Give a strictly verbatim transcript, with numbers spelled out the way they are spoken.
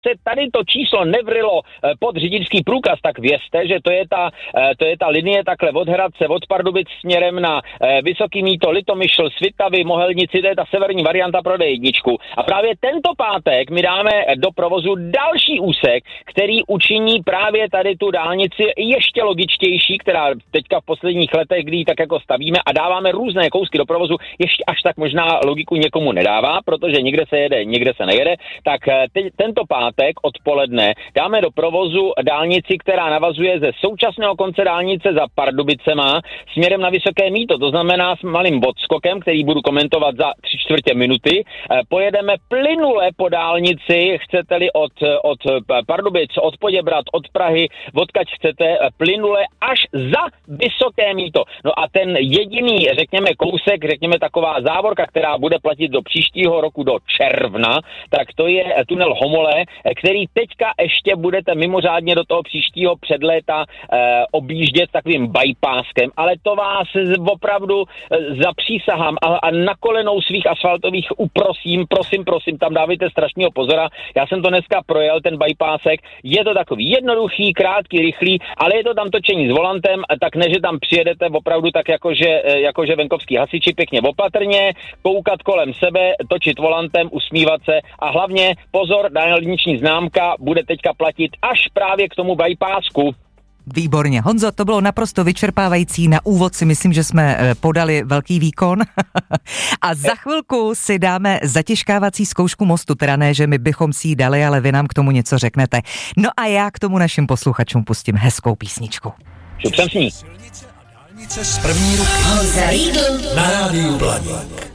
se tady to číslo nevrylo pod řidičský průkaz, tak vězte, že to je ta, to je ta linie takhle od Hradce, od Pardubic směrem na Vysoký Mýto, Litomyšl, Svitavy, Mohelnici, to je ta severní varianta pro D jedna. A právě tento pátek my dáme do provozu další úsek, který učiní právě tady tu dálnici ještě logičtější, která teďka v posledních letech, kdy ji tak jako stavíme a dáváme různé kousky do provozu, ještě až tak možná logiku někomu nedává, protože někde se jede, někde se nejede, tak te, tento pátek odpoledne dáme do provozu dálnici, která navazuje ze současného konce dálnice za Pardubicema směrem na Vysoké Mýto, to znamená s malým odskokem, který budu komentovat za tři čtvrtě minuty. Pojedeme plynule po dálnici, chcete-li od, od Pardubic, od Poděbrad, od Prahy, odkaď chcete, plynule až za Vysoké Mýto. No a ten jediný, řekněme, kousek, řekněme taková závorka, která bude platit do příštího roku do června, tak to je tunel Homole, který teďka ještě budete mimořádně do toho příštího předléta e, objíždět takovým bypasskem, ale to vás opravdu e, zapřísahám a, a na kolenou svých asfaltových uprosím, prosím, prosím, tam dávejte strašného pozora. Já jsem to dneska projel, ten bypassek, je to takový jednoduchý, krátký, rychlý, ale je to tam točení s volantem, tak ne, že tam přijedete opravdu tak jakože, jakože venkovský hasiči, pěkně opatrně, koukat kolem sebe, točit volantem, usmívat se a hlavně pozor, dálniční známka bude teďka platit až právě k tomu bypassku. Výborně. Honzo, to bylo naprosto vyčerpávající. Na úvod si myslím, že jsme podali velký výkon. A za chvilku si dáme zatěžkávací zkoušku mostu, teda ne, že my bychom si ji dali, ale vy nám k tomu něco řeknete. No a já k tomu našim posluchačům pustím hezkou písničku. Šup jsem s ní. Silnice a dálnice z první ruky. Honza Riedl na rádiu Blaník.